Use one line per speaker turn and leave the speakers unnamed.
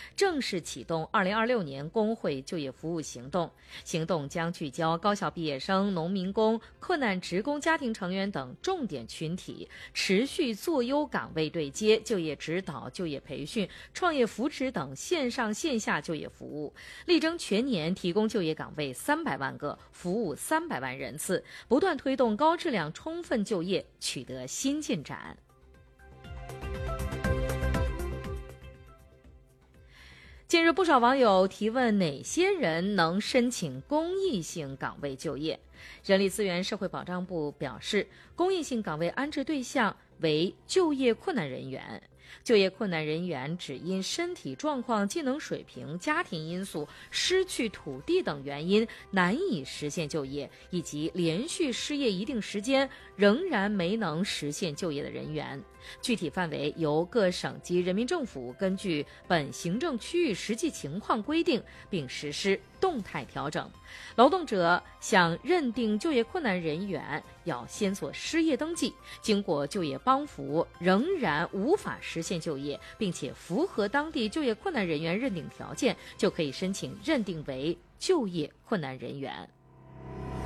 正式启动2026年工会就业服务行动。行动将聚焦高校毕业生、农民工、困难职工家庭成员等重点群体，持续做优岗位对接、就业指导、就业培训、创业扶持等线上线下就业服务，力争全年提供就业岗位300万个，服务300万人次，不断推动高质量充分就业取得新进展。近日，不少网友提问哪些人能申请公益性岗位就业。人力资源社会保障部表示，公益性岗位安置对象为就业困难人员。就业困难人员指因身体状况、技能水平、家庭因素、失去土地等原因难以实现就业，以及连续失业一定时间仍然没能实现就业的人员。具体范围由各省级人民政府根据本行政区域实际情况规定，并实施动态调整。劳动者想认定就业困难人员，要先做失业登记，经过就业帮扶仍然无法实现就业，并且符合当地就业困难人员认定条件，就可以申请认定为就业困难人员。